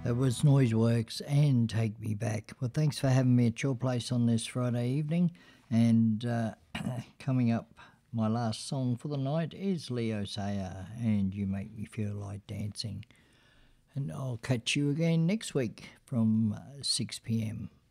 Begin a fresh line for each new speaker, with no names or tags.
That was Noiseworks and Take Me Back. Well, thanks for having me at your place on this Friday evening. And coming up, my last song for the night is Leo Sayer and You Make Me Feel Like Dancing. And I'll catch you again next week from 6 p.m.